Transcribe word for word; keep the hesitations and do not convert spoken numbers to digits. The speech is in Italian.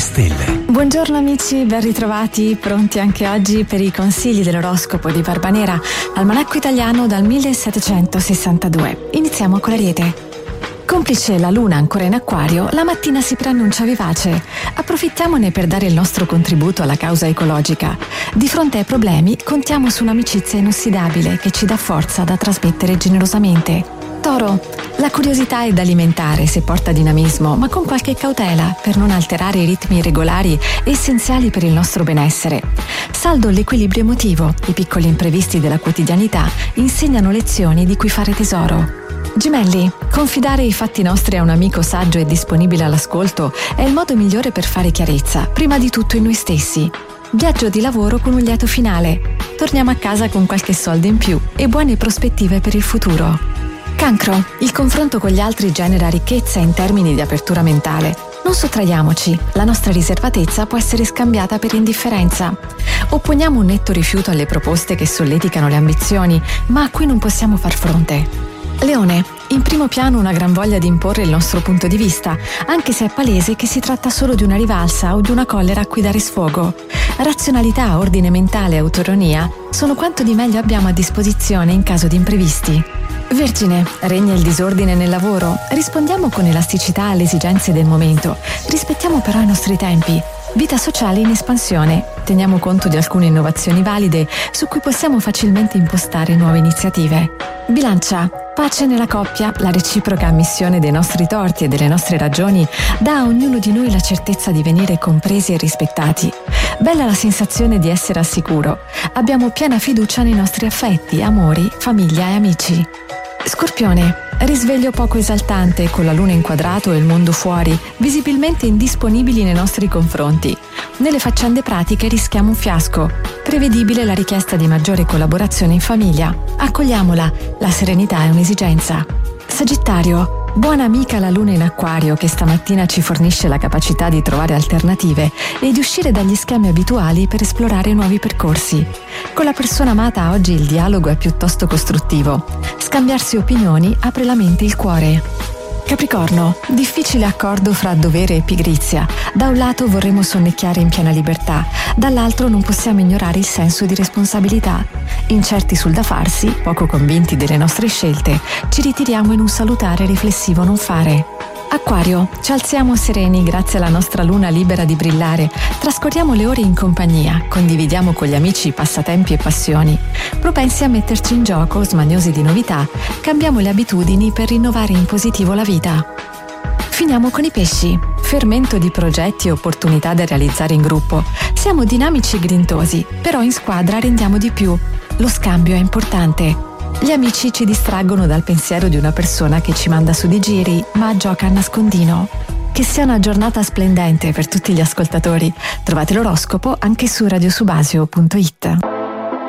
stelle. Buongiorno amici, ben ritrovati, pronti anche oggi per i consigli dell'oroscopo di Barbanera, almanacco italiano dal millesettecentosessantadue. Iniziamo con l'Ariete. Complice la luna ancora in acquario, la mattina si preannuncia vivace. Approfittiamone per dare il nostro contributo alla causa ecologica. Di fronte ai problemi, contiamo su un'amicizia inossidabile che ci dà forza da trasmettere generosamente. Toro, la curiosità è da alimentare se porta dinamismo, ma con qualche cautela per non alterare i ritmi regolari essenziali per il nostro benessere. Saldo l'equilibrio emotivo, i piccoli imprevisti della quotidianità insegnano lezioni di cui fare tesoro. Gemelli, confidare i fatti nostri a un amico saggio e disponibile all'ascolto è il modo migliore per fare chiarezza, prima di tutto in noi stessi. Viaggio di lavoro con un lieto finale. Torniamo a casa con qualche soldo in più e buone prospettive per il futuro. Cancro, il confronto con gli altri genera ricchezza in termini di apertura mentale. Non sottraiamoci, la nostra riservatezza può essere scambiata per indifferenza. Opponiamo un netto rifiuto alle proposte che solleticano le ambizioni, ma a cui non possiamo far fronte. Leone, in primo piano una gran voglia di imporre il nostro punto di vista, anche se è palese che si tratta solo di una rivalsa o di una collera a cui dare sfogo. Razionalità, ordine mentale e autoironia sono quanto di meglio abbiamo a disposizione in caso di imprevisti. Vergine, regna il disordine nel lavoro, rispondiamo con elasticità alle esigenze del momento, rispettiamo però i nostri tempi. Vita sociale in espansione, teniamo conto di alcune innovazioni valide su cui possiamo facilmente impostare nuove iniziative. Bilancia, pace nella coppia, la reciproca ammissione dei nostri torti e delle nostre ragioni dà a ognuno di noi la certezza di venire compresi e rispettati. Bella la sensazione di essere al sicuro, abbiamo piena fiducia nei nostri affetti, amori, famiglia e amici. Scorpione, risveglio poco esaltante con la luna in quadrato e il mondo fuori, visibilmente indisponibili nei nostri confronti. Nelle faccende pratiche rischiamo un fiasco. Prevedibile la richiesta di maggiore collaborazione in famiglia. Accogliamola, la serenità è un'esigenza. Sagittario, buona amica la luna in acquario che stamattina ci fornisce la capacità di trovare alternative e di uscire dagli schemi abituali per esplorare nuovi percorsi. Con la persona amata oggi il dialogo è piuttosto costruttivo. Scambiarsi opinioni apre la mente e il cuore. Capricorno, difficile accordo fra dovere e pigrizia. Da un lato vorremmo sonnecchiare in piena libertà, dall'altro non possiamo ignorare il senso di responsabilità. Incerti sul da farsi, poco convinti delle nostre scelte, ci ritiriamo in un salutare riflessivo non fare. Acquario, ci alziamo sereni grazie alla nostra luna libera di brillare, trascorriamo le ore in compagnia, condividiamo con gli amici passatempi e passioni. Propensi a metterci in gioco, smaniosi di novità, cambiamo le abitudini per rinnovare in positivo la vita. Finiamo con i pesci, fermento di progetti e opportunità da realizzare in gruppo. Siamo dinamici e grintosi, però in squadra rendiamo di più. Lo scambio è importante. Gli amici ci distraggono dal pensiero di una persona che ci manda su di giri, ma gioca a nascondino. Che sia una giornata splendente per tutti gli ascoltatori. Trovate l'oroscopo anche su radiosubasio punto it.